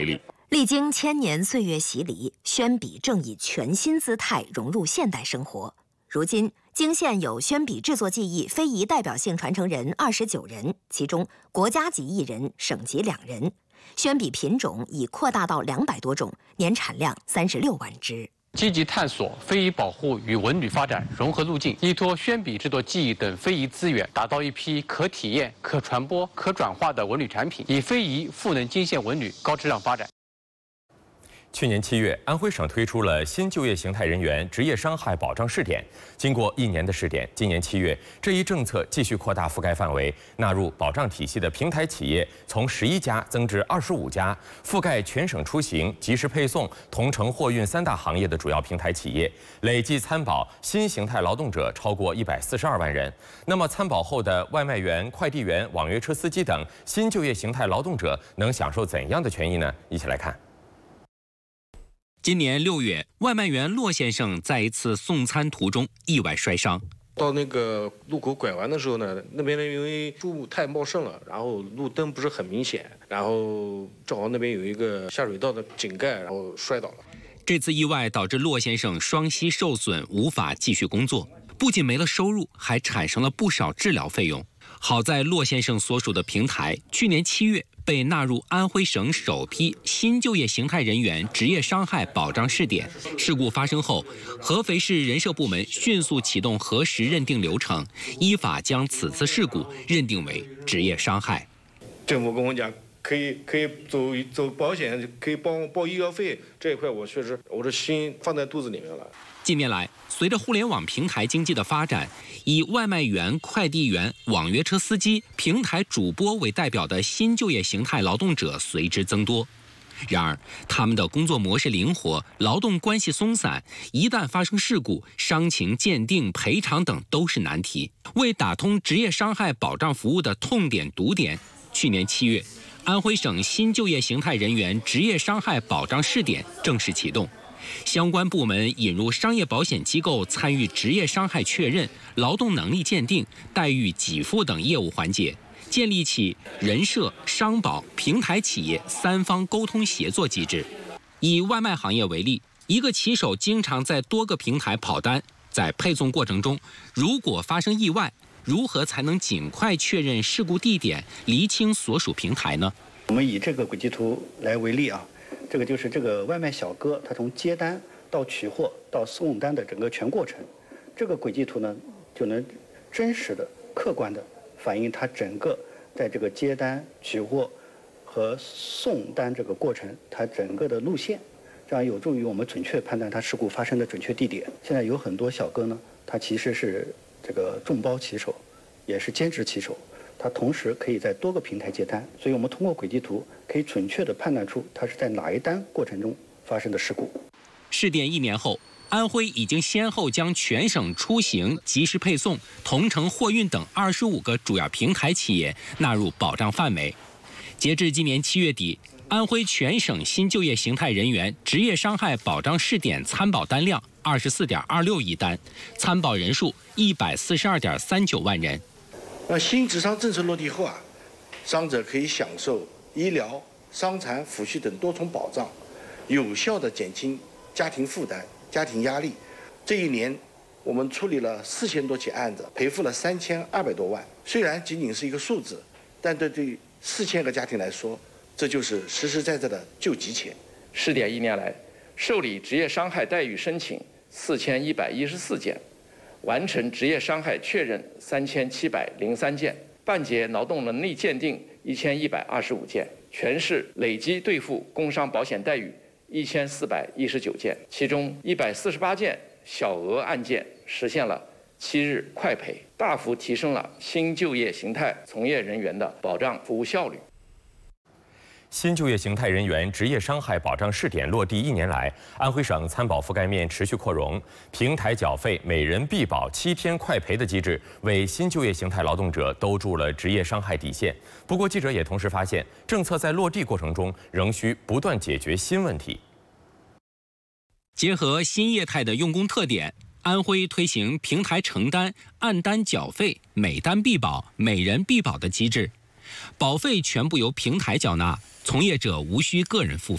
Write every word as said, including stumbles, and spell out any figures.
力。 历经千年岁月洗礼，宣笔正以全新姿态融入现代生活。如今，泾县有宣笔制作技艺非遗代表性传承人二十九人，其中国家级一人，省级两人。宣笔品种已扩大到两百多种，年产量三十六万只。 积极探索非遗保护与文旅发展融合路径，依托宣笔制作技艺等非遗资源，打造一批可体验、可传播、可转化的文旅产品，以非遗赋能泾县文旅高质量发展。 去年七月，安徽省推出了新就业形态人员职业伤害保障试点。经过一年的试点，今年七月，这一政策继续扩大覆盖范围，纳入保障体系的平台企业从十一家增至二十五家，覆盖全省出行、即时配送、同城货运三大行业的主要平台企业，累计参保新形态劳动者超过一百四十二万人。那么，参保后的外卖员、快递员、网约车司机等新就业形态劳动者能享受怎样的权益呢？一起来看。 今年六月，外卖员骆先生在一次送餐途中意外摔伤。 到那个路口拐弯的时候呢，那边呢因为树太茂盛了，然后路灯不是很明显，然后正好那边有一个下水道的井盖，然后摔倒了。 这次意外导致骆先生双膝受损，无法继续工作，不仅没了收入，还产生了不少治疗费用。好在骆先生所属的平台去年七月被纳入安徽省首批新就业形态人员职业伤害保障试点。事故发生后，合肥市人社部门迅速启动核实认定流程，依法将此次事故认定为职业伤害。 政府跟我讲，可以可以走走保险，可以报报医药费，这一块我确实我的心放在肚子里面了。 近年来，随着互联网平台经济的发展，以外卖员、快递员、网约车司机、平台主播为代表的新就业形态劳动者随之增多。然而，他们的工作模式灵活，劳动关系松散，一旦发生事故，伤情鉴定、赔偿等都是难题。为打通职业伤害保障服务的痛点堵点，去年七月，安徽省新就业形态人员职业伤害保障试点正式启动。相关部门引入商业保险机构参与职业伤害确认、劳动能力鉴定、待遇给付等业务环节，建立起人社、商保、平台企业三方沟通协作机制。以外卖行业为例，一个骑手经常在多个平台跑单，在配送过程中，如果发生意外，如何才能尽快确认事故地点，厘清所属平台呢？ 我们以这个轨迹图来为例啊。这个就是这个外卖小哥，他从接单到取货到送单的整个全过程，这个轨迹图呢，就能真实的、客观的反映他整个在这个接单、取货和送单这个过程，他整个的路线，这样有助于我们准确判断他事故发生的准确地点。现在有很多小哥呢，他其实是这个众包骑手，也是兼职骑手。它同时可以在多个平台接单，所以我们通过轨迹图可以准确地判断出它是在哪一单过程中发生的事故。 试点一年后，安徽已经先后将全省出行、即时配送、同城货运等二十五个主要平台企业纳入保障范围。截至今年七月底，安徽全省新就业形态人员职业伤害保障试点参保单量二十四点二六亿单，参保人数一百四十二点三九万人。 那新职伤政策落地后啊，伤者可以享受医疗、伤残、抚恤等多重保障，有效地减轻家庭负担、家庭压力。这一年，我们处理了四千多起案子，赔付了三千二百多万。虽然仅仅是一个数字，但对对四千个家庭来说，这就是实实在在的救急钱。 试点一年来，受理职业伤害待遇申请四千一百一十四件。完成职业伤害确认三千七百零三件，办结劳动能力鉴定一千一百二十五件，全市累计兑付工伤保险待遇一千四百一十九件，其中一百四十八件小额案件实现了七日快赔，大幅提升了新就业形态从业人员的保障服务效率。 新就业形态人员职业伤害保障试点落地一年来，安徽省参保覆盖面持续扩容，平台缴费每人必保七天快赔的机制，为新就业形态劳动者兜住了职业伤害底线。不过，记者也同时发现，政策在落地过程中仍需不断解决新问题。 结合新业态的用工特点，安徽推行平台承担、按单缴费、每单必保、每人必保的机制，保费全部由平台缴纳，从业者无需个人付费。